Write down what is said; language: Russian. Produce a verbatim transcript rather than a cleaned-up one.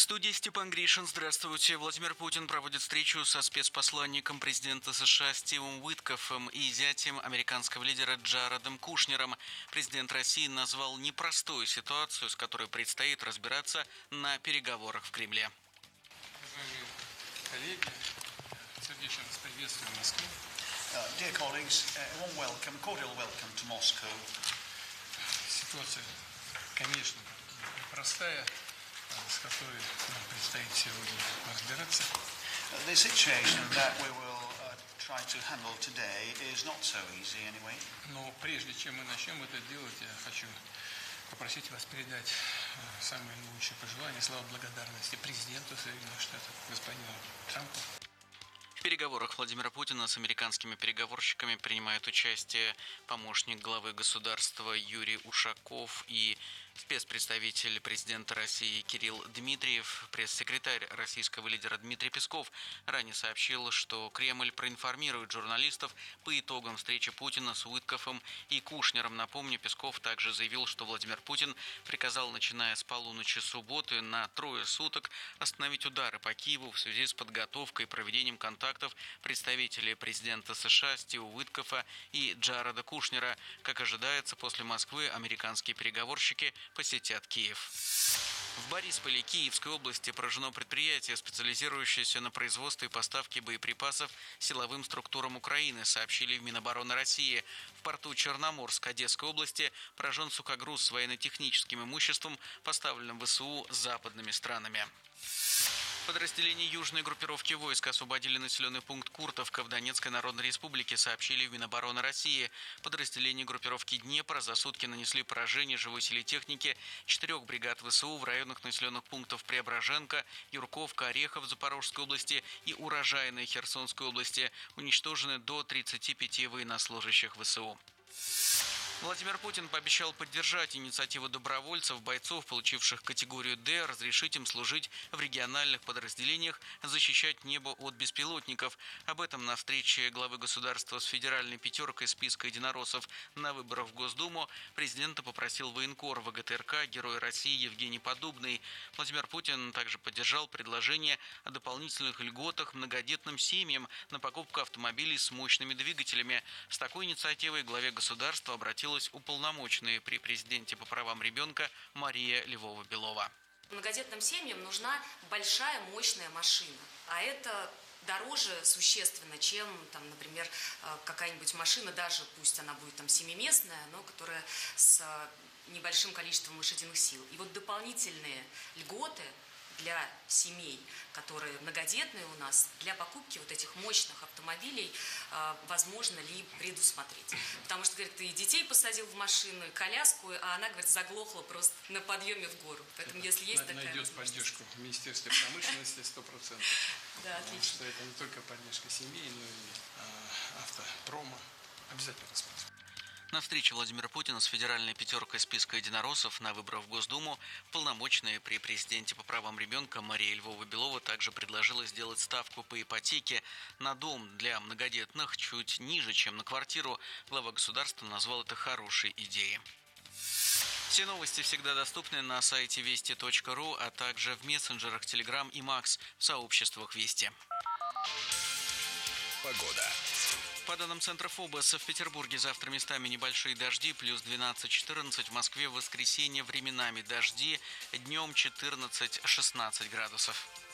студии Степан Гришин. Здравствуйте. Владимир Путин проводит встречу со спецпосланником президента США Стивом Уиткоффом и зятем американского лидера Джаредом Кушнером. Президент России назвал непростую ситуацию, с которой предстоит разбираться на переговорах в Кремле. Уважаемые коллеги, сердечно вас приветствую в Москве. Uh, dear colleagues, a warm welcome, cordial welcome to Moscow. Ситуация, конечно, непростая, с которой нам предстоит сегодня разбираться. Uh, the situation that we will uh, try to handle today is not so easy anyway. Но прежде чем мы начнем это делать, я хочу попросить вас передать самые наилучшие пожелания, слова благодарности президенту Соединенных Штатов, господину Трампу. В переговорах Владимира Путина с американскими переговорщиками принимает участие помощник главы государства Юрий Ушаков и спецпредставитель президента России Кирилл Дмитриев. Пресс-секретарь российского лидера Дмитрий Песков ранее сообщил, что Кремль проинформирует журналистов по итогам встречи Путина с Уиткоффом и Кушнером. Напомню, Песков также заявил, что Владимир Путин приказал, начиная с полуночи субботы, на трое суток остановить удары по Киеву в связи с подготовкой и проведением контактов представителей президента США Стива Уиткоффа и Джареда Кушнера. Как ожидается, после Москвы американские переговорщики посетят Киев. В Борисполе Киевской области поражено предприятие, специализирующееся на производстве и поставке боеприпасов силовым структурам Украины, сообщили в Минобороны России. В порту Черноморск Одесской области поражен сухогруз с военно-техническим имуществом, поставленным ВСУ западными странами. Подразделения южной группировки войск освободили населенный пункт Куртовка в Донецкой Народной Республике, сообщили в Минобороны России. Подразделения группировки Днепр за сутки нанесли поражение живой силе техники четырех бригад ВСУ в районах населенных пунктов Преображенка, Юрковка, Орехов Запорожской области и Урожайной Херсонской области. Уничтожены до тридцати пяти военнослужащих ВСУ. Владимир Путин пообещал поддержать инициативу добровольцев, бойцов, получивших категорию «Д», разрешить им служить в региональных подразделениях, защищать небо от беспилотников. Об этом на встрече главы государства с федеральной пятеркой списка единороссов на выборах в Госдуму президента попросил военкор ВГТРК, Герой России Евгений Подубный. Владимир Путин также поддержал предложение о дополнительных льготах многодетным семьям на покупку автомобилей с мощными двигателями. С такой инициативой главе государства обратилась уполномоченная при президенте по правам ребенка Мария Львова-Белова. Многодетным семьям нужна большая мощная машина, а это дороже существенно, чем, там, например, какая-нибудь машина, даже пусть она будет там семиместная, но которая с небольшим количеством лошадиных сил. И вот дополнительные льготы для семей, которые многодетные у нас, для покупки вот этих мощных автомобилей э, возможно ли предусмотреть. Потому что, говорит, ты и детей посадил в машину, и коляску, а она, говорит, заглохла просто на подъеме в гору. Поэтому, это если есть такая найдет поддержку в Министерстве промышленности сто процентов. Да, отлично. Потому что это не только поддержка семей, но и э, автопрома. Обязательно рассмотрим. На встрече Владимира Путина с федеральной пятеркой списка единороссов на выборах в Госдуму полномочная при президенте по правам ребенка Мария Львова-Белова также предложила сделать ставку по ипотеке на дом для многодетных чуть ниже, чем на квартиру. Глава государства назвал это хорошей идеей. Все новости всегда доступны на сайте вести точка ру, а также в мессенджерах Telegram и Макс в сообществах Вести. Погода. По данным Центра ФОБОС, в Петербурге завтра местами небольшие дожди, плюс двенадцать-четырнадцать, в Москве в воскресенье временами дожди, днем четырнадцать-шестнадцать градусов.